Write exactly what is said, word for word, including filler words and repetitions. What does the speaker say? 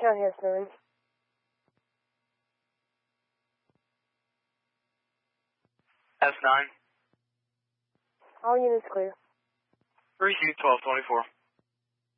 County has nine. S nine. All units clear. Receive twelve twenty-four.